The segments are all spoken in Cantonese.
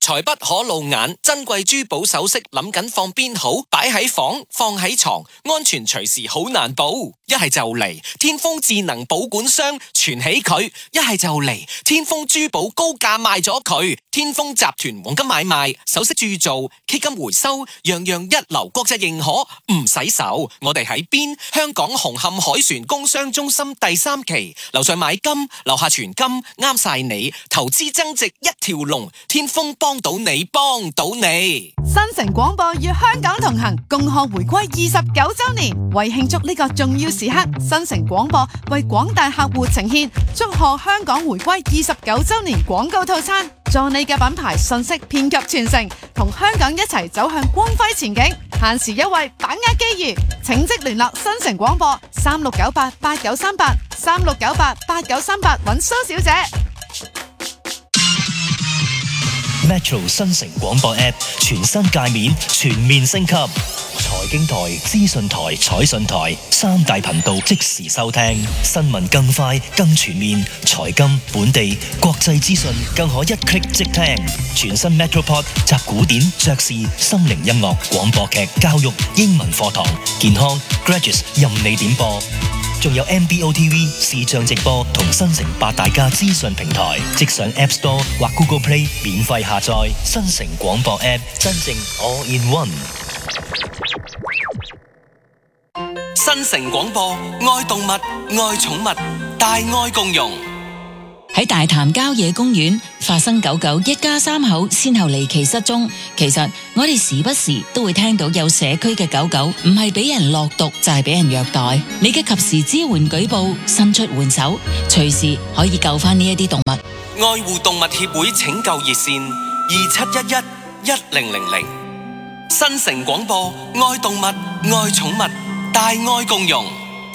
財不可露眼，珍貴珠寶首飾諗緊放邊好？擺喺房，放喺床，安全隨時好難保。一係就嚟天豐智能保管箱存起佢，一係就嚟天豐珠寶高價賣咗佢。天豐集團黃金買賣、首飾鑄造、K 金回收，樣樣一流，國際認可，唔使愁。我哋喺邊？香港紅磡海船工商中心第3期，樓上買金，樓下存金，啱晒你，投資增值一條龍，天豐幫到你，幫到你。 新城廣播與香港同行，共賀回歸29週年。為慶祝呢個重要時刻，新城廣播為廣大客戶呈現祝賀香港回歸29週年廣告套餐，助你嘅品牌信息遍及全城，同香港一齊走向光輝前景。限時優惠，把握機遇，請即聯絡新城廣播36988938 36988938揾蘇小姐。 Metro 新城廣播 App 全新界面全面升級，財經台、資訊台、彩訊台3大頻道即時收聽，新聞更快更全面，財金、本地、國際資訊更可一 click 即聽。全新 Metropod 集古典、爵士、心靈音樂、廣播劇、教育、英文課堂、健康、Graduates 任你點播。仲有 MBO TV 視像直播同新城8大家資訊平台，即上 App Store 或 Google Play 免費下載新城廣播 App， 真正 All in One。 新城廣播，愛動物，愛寵物，大愛共融。 喺大潭郊野公園發生狗狗一家3口先後離奇失蹤。其實我哋時不時都會聽到有社區嘅狗狗唔係俾人落毒就係俾人虐待。你嘅及時支援舉報，伸出援手，隨時可以救翻呢一啲動物。 愛護動物協會拯救熱線27111000。新城廣播，愛動物，愛寵物，大愛共融。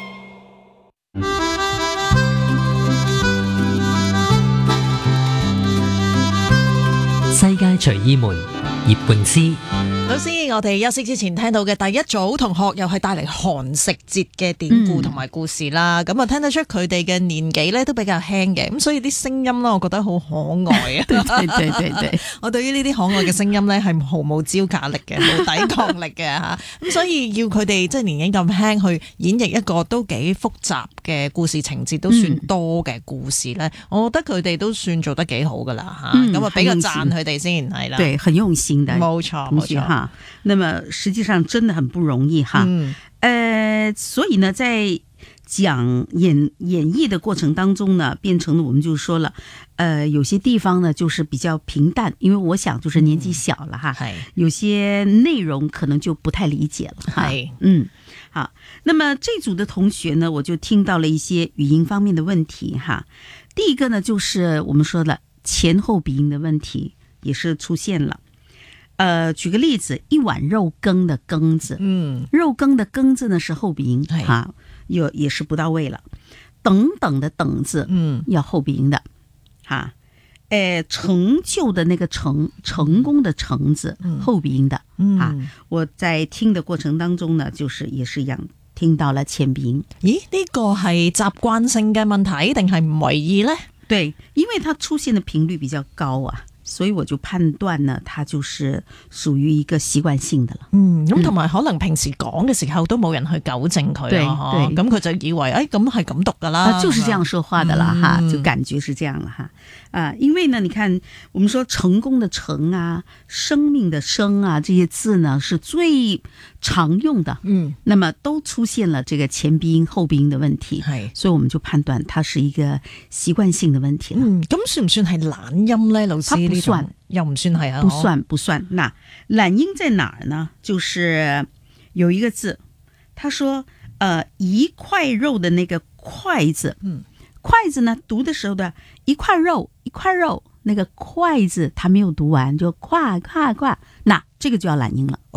世界隨意門葉詠詩老師，我哋休息之前聽到嘅第一組同學又係帶嚟寒食節嘅典故同埋故事啦。咁啊，聽得出佢哋嘅年紀咧都比較輕嘅，咁所以啲聲音咧，我覺得好可愛啊！對，我對於呢啲可愛嘅聲音咧係毫無招架力嘅，冇抵抗力嘅吓。咁所以要佢哋即係年紀咁輕去演繹一個都幾複雜嘅故事情節都算多嘅故事咧，我覺得佢哋都算做得幾好噶啦吓。咁啊，俾個讚佢哋先係啦。 對，很用心的， 冇錯哈。 那麼實際上真的很不容易哈。所以呢，在講演繹的過程當中呢，變成了我們就說了，有些地方呢就是比較平淡，因為我想就是年紀小了哈，有些內容可能就不太理解了哈。好，那麼這組的同學呢，我就聽到了一些語音方面的問題哈。第一個呢，就是我們說的前後鼻音的問題也是出現了。舉個例子，一碗肉羹的羹字，肉羹的羹字呢是後鼻音，哈，也是不到位了。等等的等字，要後鼻音的，哈，成就的那個成功的成字，後鼻音的，啊，我在聽的過程當中呢，就是也是一樣聽到了前鼻音。 咦，呢個係習慣性嘅問題定係唔為意呢？ 對，因為它出現的頻率比較高啊。所以我就判斷呢，它就是屬於一個習慣性的了。 咁同埋可能平時講嘅時候都冇人去糾正佢，對，咁佢就以為咁係咁讀噶啦， 就是這樣說話的啦，哈，就感覺是這樣了哈。因為呢，你看我們說成功的成啊，生命的生啊，這些字呢是最常用的，那麼都出現了這個前鼻音後鼻音的問題，所以我們就判斷它是一個習慣性的問題了。 咁算唔算係懶音呢？老師？不算，又唔算係啊？ 不算。那懶音在哪兒呢？就是有一個字，他說一塊肉的那個塊字，筷子呢讀的時候的一塊肉，那個筷子他沒有讀完，就跨，那這個就要懶音了。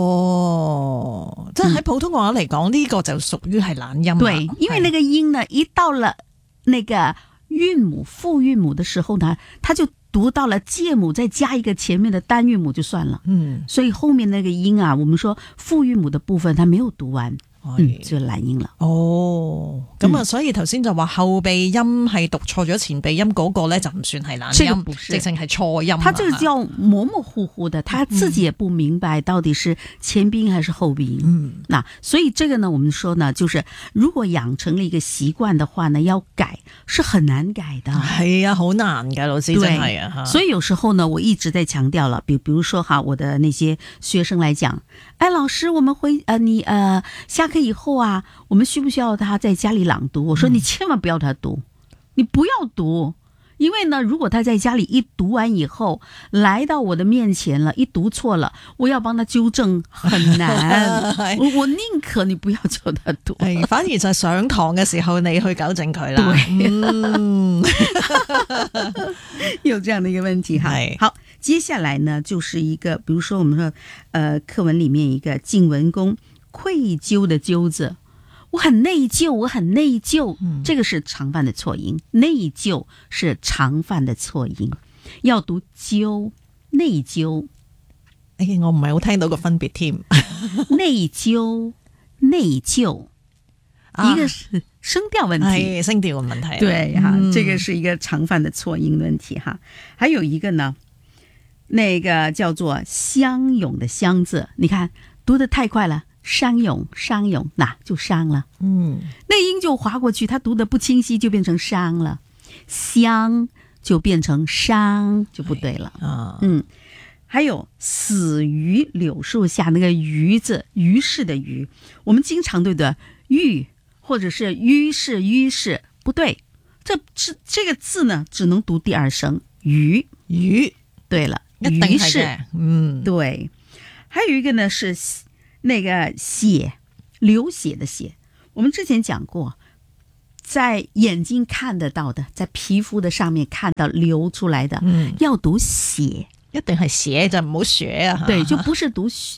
即係喺普通話嚟講，呢個就屬於係懶音。 對，因為那個音呢，一到了那個韻母、副韻母的時候呢，它就讀到了介母，再加一個前面的單韻母就算了。所以後面那個音啊，我們說副韻母的部分它沒有讀完。 就懶音了。 咁所以頭先就話後鼻音係讀錯咗前鼻音嗰個咧，就唔算係懶音，直情係錯音。 他這個叫模模糊糊的，他自己也不明白到底是前鼻音還是後鼻音。那所以這個呢，我們說呢，就是如果養成了一個習慣的話呢，要改是很難改的。 係啊，好難㗎，老師真係啊。 所以有時候呢，我一直在強調了，比如說哈，我的那些學生來講，哎，老師，我們你下課以後啊，我們需不需要他在家裡朗讀？我說你千萬不要他讀，你不要讀，因為呢，如果他在家裡一讀完以後，來到我的面前了，一讀錯了，我要幫他糾正很難。我寧可你不要叫他讀， 反而就係上堂嘅時候你去糾正佢啦。 有這樣的一個問題哈。好，接下來呢，就是一個，比如說我們說課文裡面一個晉文公愧疚的疚字，我很內疚，我很內疚，這個是常犯的錯音，內疚是常犯的錯音，要讀疚，內疚。 我唔係好聽到個分別添。 內疚，內疚，一個是聲調問題， 聲調嘅問題。 對哈，這個是一個常犯的錯音問題哈。還有一個呢，那個叫做相擁的相字，你看讀得太快了。商勇，那就傷了。那音就劃過去，它讀得不清晰，就變成傷了。相就變成傷，就不對了。還有死於柳樹下，那個於字，於是的於，我們經常對的於，或者是於是，不對。這個字呢，只能讀第二聲於。對了，於是，對。還有一個呢是。那個血，流血的血，我們之前講過，在眼睛看得到的，在皮膚的上面看到流出來的，要讀血， 一定係血就唔好血啊。 對，就不是讀血，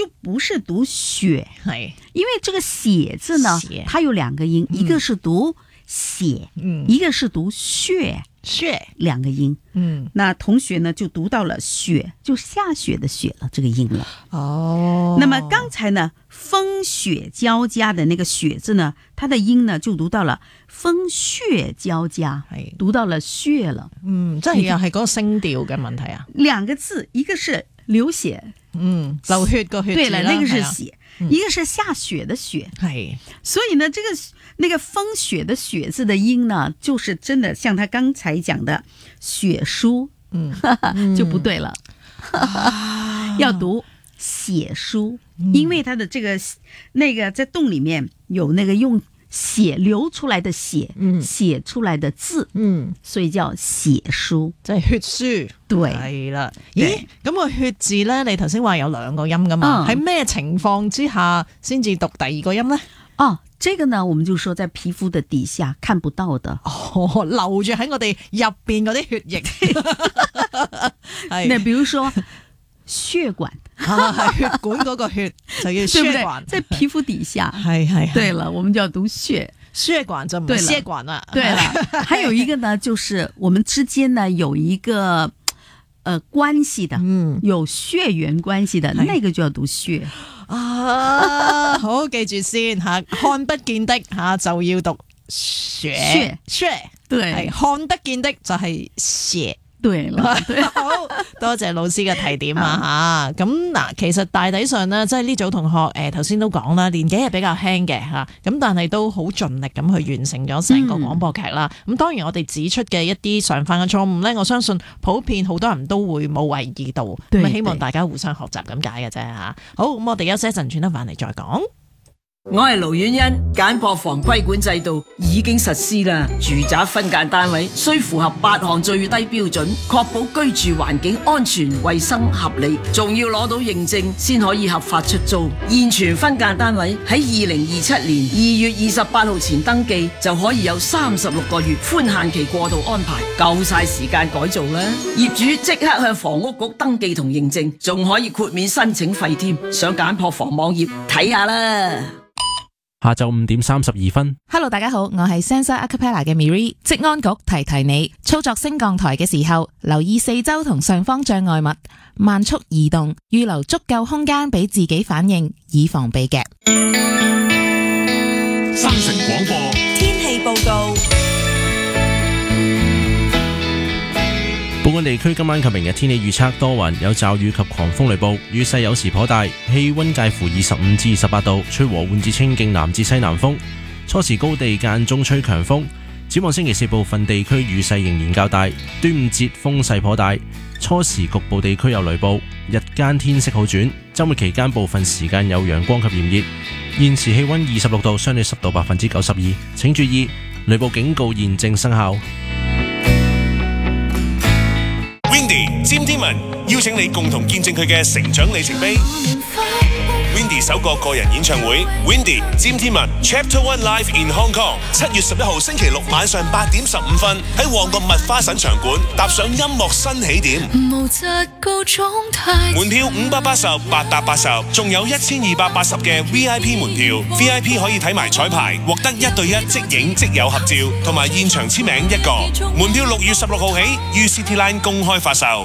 因為這個血字呢，它有兩個音，一個是讀血，一個是讀血，兩個音。那同學呢就讀到了雪，就下雪的雪了，這個音了。那麼剛才呢風雪交加的那個雪字呢，它的音呢就讀到了風雪交加，讀到了血了。 即係又係嗰個聲調嘅問題啊。 兩個字，一個是流血， 流血個血字啦。 對了，那個是血，一個是下雪的雪。所以呢，那個風雪的雪字的音呢，就是真的像他剛才講的血書，就不對了。要讀血書，因為它的這個那個在洞裡面有那個用血流出來的血，寫出來的字，所以叫血書， 即係血書。對，係啦。咦，咁個血字咧，你頭先話有兩個音噶嘛？喺咩情況之下先至讀第二個音咧？ 這個呢，我們就說在皮膚的底下看不到的， 留住喺我哋入邊嗰啲血液。 那比如說血管， 血管嗰個血就叫血管， 在皮膚底下。對了，我們就要讀血管就唔係血管啦。 對了，還有一個呢，就是我們之間呢有一個關係的，有血緣關係的，那個就要讀血。 好，記住先吓，看不見的吓就要讀血， 對， 看得見的就係血。 對啦， 好多謝老師嘅提點啊吓。咁嗱，其實大體上呢，即係呢組同學頭先都講啦，年紀係比較輕嘅吓，咁但係都好盡力咁去完成咗成個廣播劇啦。咁當然我哋指出嘅一啲常犯嘅錯誤呢，我相信普遍好多人都會冇為意到，咁希望大家互相學習咁解嘅啫吓。好，咁我哋休息一陣，轉得翻嚟再講。 我係盧婉欣，簡樸房規管制度已經實施啦。住宅分間單位需符合8項最低標準，確保居住環境安全、衛生、合理，仲要攞到認證先可以合法出租。現存分間單位喺2027年2月28號前登記，就可以有36個月寬限期過渡安排，夠晒時間改造啦。業主即刻向房屋局登記同認證，仲可以豁免申請費添。上簡樸房網頁睇下啦。 下晝5點32分。 Hello， 大家好，我係 Sansa Acapella 嘅 Miri。職安局提你，操作升降台嘅時候，留意四周同上方障礙物，慢速移動，預留足夠空間俾自己反應，以防被夾。 本地區今晚及明日天氣預測多雲，有驟雨及狂風雷暴，雨勢有時頗大，氣溫介乎25至28度，吹和緩至清勁南至西南風，初時高地間中吹強風。展望星期四部分地區雨勢仍然較大，端午節風勢頗大，初時局部地區有雷暴，日間天色好轉，周末期間部分時間有陽光及炎熱。現時氣溫26度，相對濕度92%，請注意雷暴警告現正生效。 Windy 詹天文邀請你共同見證佢嘅成長里程碑。Windy 首個人演唱會 Windy 詹天文 Chapter 1 Live in Hong Kong 7月11號星期六晚上8點15分喺旺角麥花臣場館踏上音樂新起點。門票580，八達80，仲有1280嘅 VIP 門票。VIP 可以睇埋彩排，獲得1對1即影即有合照，同埋現場簽名1個。門票6月16號起於 Cityline 公開發售。